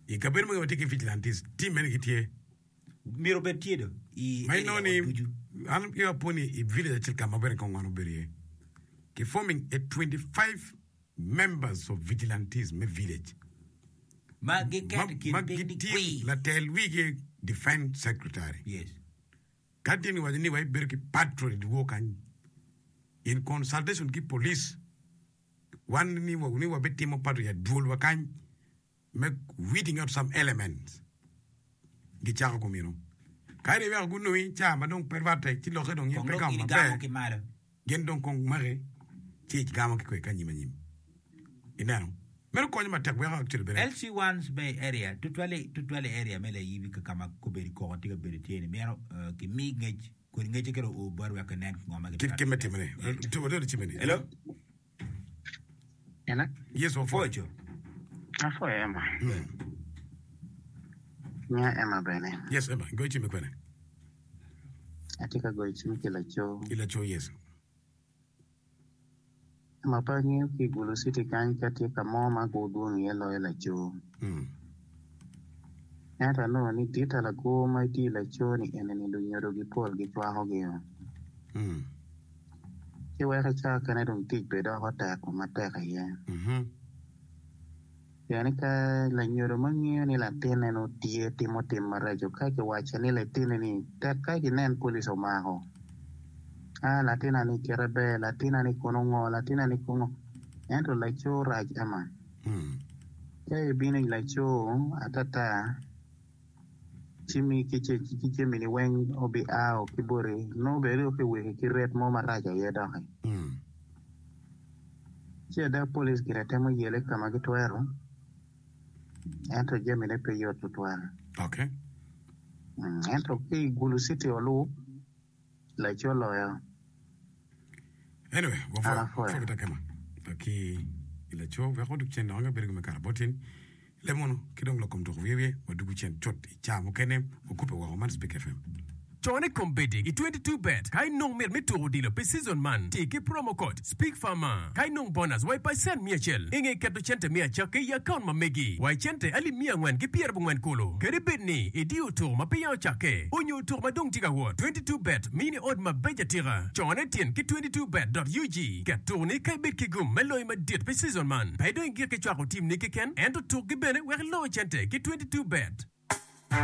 I kaber mo take vigilantes team men kitie. Miro betiedo. My noni an yo poni I village chilka maber ko ngano berie. Ki forming a 25 members of vigilantes me village. Magi la tel wige defense secretary. Yes. Kadini wajini wa berki patrol di wokan in consultation ki police one ni wa beti mo patrol ya dual wakan make weeding out some elements gi chaka ko mino kare wa gunu wi cha ma donc pervate ti lo redon yen pe kam ma gen donc kong mare ti gamo ki ko kanyi manyim inano mer ko nyama tek wa actually bere LC1's bay area tutwale area mele yibi ka kama ko beri ko tiga beri tiene mero ki mi ngej ko ngej kero o bar wa ka nen ngoma ga ki meti mene to do ti mene hello ena yes of fojo afo ema nya ema bene yes ema go chi me kwene atika go chi kila cho yes mapangi ki gulu siti kan katika moma kuduni yelo ela cho ata no ni tita la ko mai ti la cho ni ene ni dunyoro gi pol gi twa ho gi ki wa cha kana dum ti pe do hota ko mata ka ye yani ka la nyoro mangi ni la tene no tie timote marajo ka ki wa cha ni la tene ni ta ka ki nen police o ma ho latina ni kerebe latina ni konongo latina ni kongo ento la cho raj ama kaya bini la cho atata chimi kiche mini weng obi ao kibori no beri oke weke kiret mo maraja yeda hai chia da police kirete mo yele kama kitwero ento jemine pe yotu twara okay ento ki gulu city olu la cho loya anyway go for the kama taki ila cho va ko dukchen nga bergo me karbotin le mono kidong lo kom to wiwe wa dugu chen tot cha mo kene o coupe wa man speak fm Tony Kombedi i 22 bet kai nong mer metoro dilo pe season man tiki promo code speak farmer kai nong bonus wai pa sen miachel inge keto chente mia chake ya account mamegi wai chente ali mia ngwan ki pier bungwan kolo kere betni idio to ma pe ya chake onyo to ma dong tiga wo 22 bet mini od ma beja tira Tony tien ki 22bet.ug ke tourne kai bet ki gum meloy ma dit pe season man pe do ngir ke chako team ni ki ken endo to ki bene wer lo chente ki 22 bet